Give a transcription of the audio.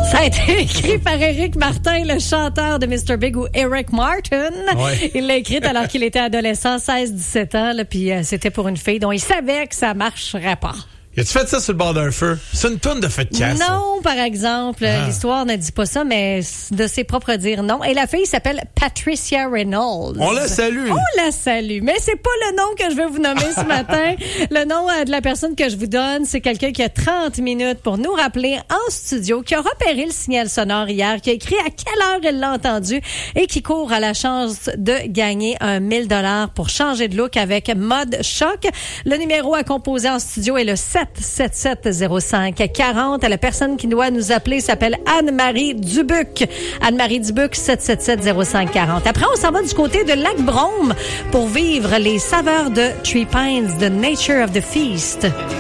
Ça a été écrit par Éric Martin, le chanteur de Mr. Big ou Eric Martin. Ouais. Il l'a écrite alors qu'il était adolescent, 16-17 ans, là, puis c'était pour une fille dont il savait que ça marcherait pas. As-tu fait ça sur le bord d'un feu? C'est une toune de feu de casse. Non, par exemple. L'histoire ne dit pas ça, mais de ses propres dires, non. Et la fille s'appelle Patricia Reynolds. On la salue. On la salue. Mais c'est pas le nom que je vais vous nommer ce matin. Le nom de la personne que je vous donne, c'est quelqu'un qui a 30 minutes pour nous rappeler en studio, qui a repéré le signal sonore hier, qui a écrit à quelle heure elle l'a entendu et qui court à la chance de gagner un 1000 $ pour changer de look avec Mode Choc. Le numéro à composer en studio est le 777-05-40. La personne qui doit nous appeler s'appelle Anne-Marie Dubuc. Anne-Marie Dubuc, 777-05-40. Après, on s'en va du côté de Lac-Brome pour vivre les saveurs de Three Pines, The Nature of the Feast.